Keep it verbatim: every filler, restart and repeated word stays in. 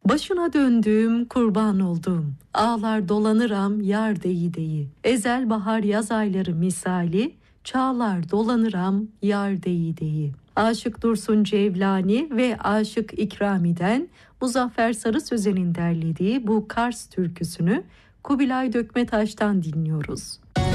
Başına döndüğüm, kurban olduğum, ağlar dolanıram yar deyi deyi. Ezel bahar yaz ayları misali, çağlar dolanıram yar deyi deyi. Aşık Dursun Cevlani ve Aşık İkrami'den Muzaffer Sarı Sözen'in derlediği bu Kars türküsünü Kubilay Dökmetaş'tan dinliyoruz.